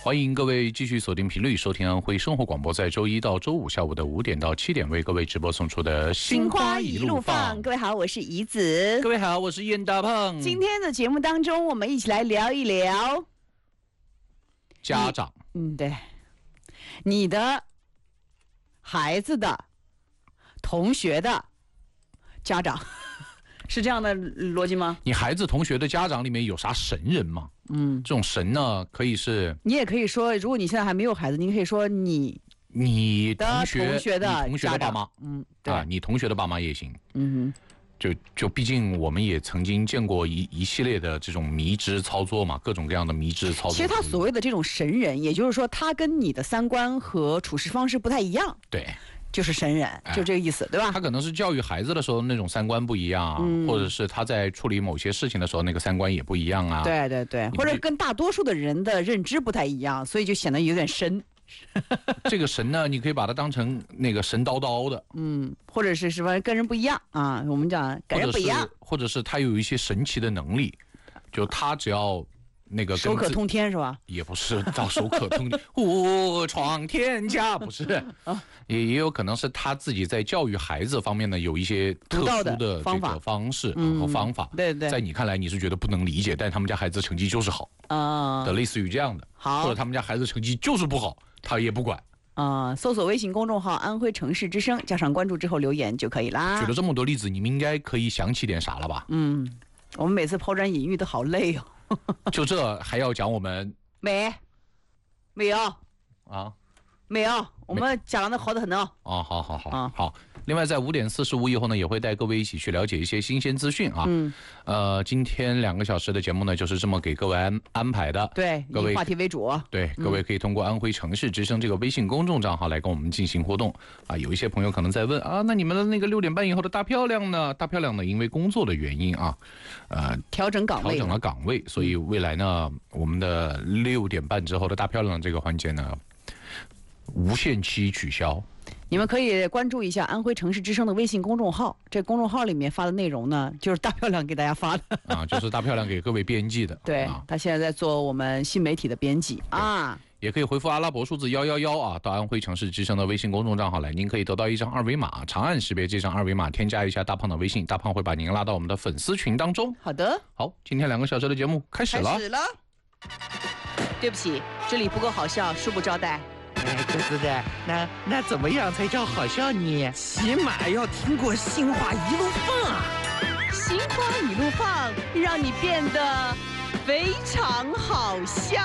欢迎各位继续锁定频率收听安徽生活广播，在周一到周五下午的5点到7点为各位直播送出的心花一路放。各位好，我是怡子。 各位好，我是燕大胖。 今天的节目当中，我们一起来聊一聊家长。 对，你的孩子的同学的家长。是这样的逻辑吗？ 你孩子同学的家长里面有啥神人吗？这种神呢，可以是你也可以说，如果你现在还没有孩子，你可以说你同学的爸妈， 对啊， 你同学的爸妈也行。就毕竟我们也曾经见过一系列的这种迷之操作嘛，各种各样的迷之操作。 其实他所谓的这种神人，也就是说他跟你的三观和处事方式不太一样。 对。 就是神人，就这个意思，对吧？ 他可能是教育孩子的时候那种三观不一样啊，或者是他在处理某些事情的时候那个三观也不一样啊。 对对对，或者跟大多数的人的认知不太一样，所以就显得有点神。 这个神呢，你可以把它当成那个神叨叨的， 或者是什么跟人不一样啊，我们讲跟人不一样， 或者是他有一些神奇的能力，就他只要。那个手可通天是吧？ 也不是到手可通天，闯天下不是也有可能是他自己在教育孩子方面呢有一些特殊的这个方式和方法。 对对， 在你看来你是觉得不能理解，但他们家孩子成绩就是好的，类似于这样的。 好， 或者他们家孩子成绩就是不好，他也不管。 搜索微信公众号安徽城市之声，加上关注之后留言就可以啦。 举了这么多例子，你们应该可以想起点啥了吧？ 我们每次抛砖引玉都好累哦。 就这还要讲我们没有啊？没有，我们讲的好得很呢。 好。另外，在5点45以后呢，也会带各位一起去了解一些新鲜资讯啊。今天2个小时的节目呢，就是这么给各位安排的。 对， 各位以话题为主。 对，各位可以通过安徽城市之声这个微信公众账号来跟我们进行互动啊。有一些朋友可能在问啊，那你们的那个6点半以后的大漂亮呢？大漂亮呢，因为工作的原因啊， 调整了岗位，所以未来呢，我们的6点半之后的大漂亮这个环节呢，无限期取消。 你们可以关注一下安徽城市之声的微信公众号，这公众号里面发的内容呢，就是大漂亮给大家发的就是大漂亮给各位编辑的。 对，他现在在做我们新媒体的编辑啊。 也可以回复阿拉伯数字111啊，到安徽城市之声的微信公众账号来，您可以得到一张二维码，长按识别这张二维码，添加一下大胖的微信，大胖会把您拉到我们的粉丝群当中。 好的， 好，今天2个小时的节目开始了。 对不起，这里不够好笑，恕不招待。 哥斯的，那怎么样才叫好笑呢？起码要听过心花一路放啊！ 心花一路放，让你变得非常好笑。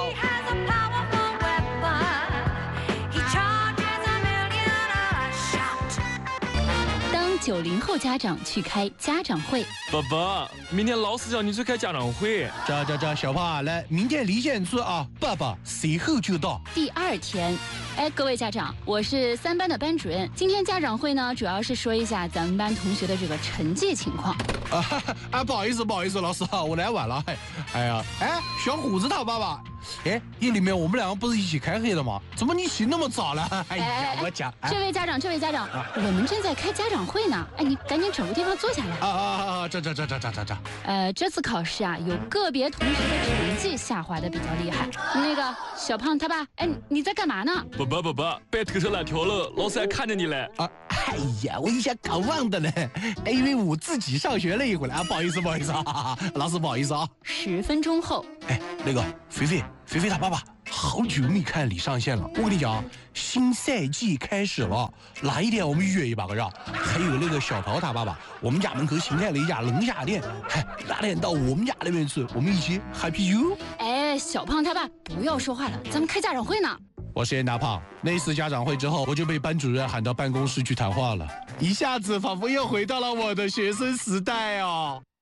当90后家长去开家长会， 爸爸，明天老师叫你去开家长会。 这，小胖来，明天离线去啊！爸爸随后就到。 第2天，各位家长，我是3班的班主任。今天家长会呢，主要是说一下咱们班同学的这个成绩情况。 不好意思，老师啊，我来晚了。小虎子他爸爸，夜里面我们2个不是一起开会的吗？怎么你起那么早了？我讲， 这位家长，我们正在开家长会呢。你赶紧找个地方坐下来。这次考试啊，有个别同学的成绩下滑的比较厉害。那个小胖他爸，你在干嘛呢？ 爸爸，别头上烂条了，老师还看着你嘞。 我一下搞忘的嘞，因为我自己上学了一会儿不好意思啊，老师不好意思啊。 10分钟后， 那个菲菲他爸爸，好久没看你上线了。我跟你讲，新赛季开始了，哪一天我们约一把个让？还有那个小桃他爸爸，我们家门口新开了一家龙虾店，哪天到我们家那边去，我们一起 happy you。 小胖他爸，不要说话了，咱们开家长会呢。 我是大胖，那次家长会之后，我就被班主任喊到办公室去谈话了，一下子仿佛又回到了我的学生时代哦。